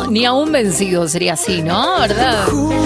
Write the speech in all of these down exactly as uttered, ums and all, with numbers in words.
ni aún vencido sería así, ¿no? ¿Verdad?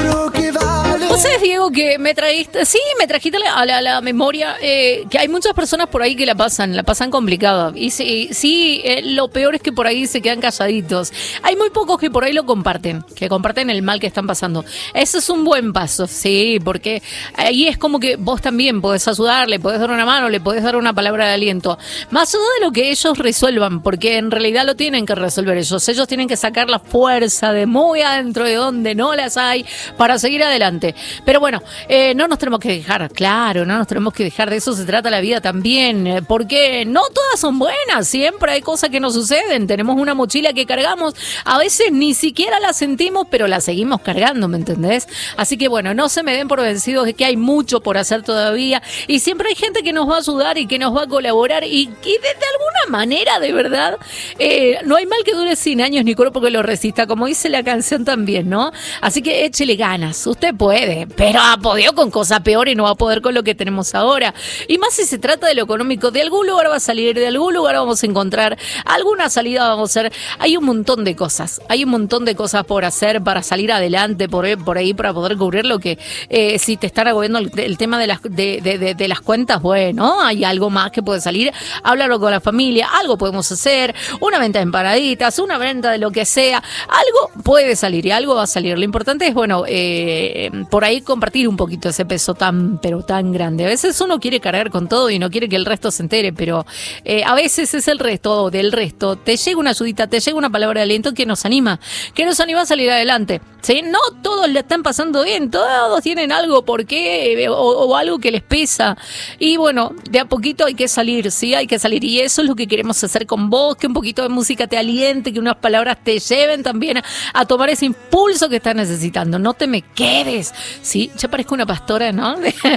¿Vos sabés, Diego, que me trajiste, sí, me trajiste a la, a la memoria eh, que hay muchas personas por ahí que la pasan, la pasan complicada. Y sí, sí eh, lo peor es que por ahí se quedan calladitos. Hay muy pocos que por ahí lo comparten, que comparten el mal que están pasando. Eso es un buen paso, sí, porque ahí es como que vos también podés ayudarle, podés dar una mano, le podés dar una palabra de aliento. Más allá de lo que ellos resuelvan, porque en realidad lo tienen que resolver ellos. Ellos tienen que sacar la fuerza de muy adentro de donde no las hay para seguir adelante. Pero bueno, eh, no nos tenemos que dejar, claro, no nos tenemos que dejar, de eso se trata la vida también, eh, porque no todas son buenas, siempre hay cosas que nos suceden, tenemos una mochila que cargamos, a veces ni siquiera la sentimos, pero la seguimos cargando, ¿me entendés? Así que bueno, no se me den por vencidos de que hay mucho por hacer todavía, y siempre hay gente que nos va a ayudar y que nos va a colaborar, y, y de, de alguna manera, de verdad, eh, no hay mal que dure cien años ni cuerpo que lo resista, como dice la canción también, ¿no? Así que échele ganas, usted puede. Pero ha podido con cosas peores y no va a poder con lo que tenemos ahora. Y más si se trata de lo económico, de algún lugar va a salir, de algún lugar vamos a encontrar, alguna salida vamos a hacer. Hay un montón de cosas, hay un montón de cosas por hacer para salir adelante, por, por ahí, para poder cubrir lo que, eh, si te están agobiando el, el tema de las, de, de, de, de las cuentas, bueno, hay algo más que puede salir, hablarlo con la familia, algo podemos hacer, una venta de empanaditas, una venta de lo que sea, algo puede salir y algo va a salir. Lo importante es, bueno, eh, por ahí compartir un poquito ese peso tan, pero tan grande. A veces uno quiere cargar con todo y no quiere que el resto se entere, pero eh, a veces es el resto, del resto. Te llega una ayudita, te llega una palabra de aliento que nos anima, que nos anima a salir adelante. ¿Sí? No todos le están pasando bien, todos tienen algo por qué, o, o algo que les pesa. Y bueno, de a poquito hay que salir, sí, hay que salir. Y eso es lo que queremos hacer con vos, que un poquito de música te aliente, que unas palabras te lleven también a, a tomar ese impulso que estás necesitando. No te me quedes. Sí, ya parezco una pastora, ¿no?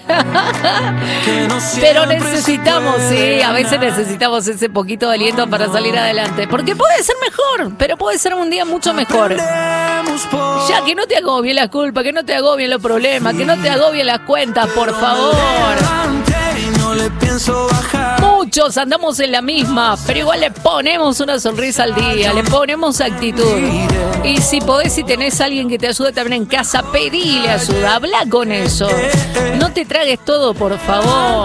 Pero necesitamos, sí, a veces necesitamos ese poquito de aliento para salir adelante. Porque puede ser mejor, pero puede ser un día mucho mejor. Ya que no te agobien las culpas, que no te agobien los problemas, que no te agobien las cuentas, por favor. Muchos andamos en la misma, pero igual le ponemos una sonrisa al día, le ponemos actitud. Y si podés, si tenés a alguien que te ayude también en casa, pedile ayuda, habla con eso. No te tragues todo, por favor.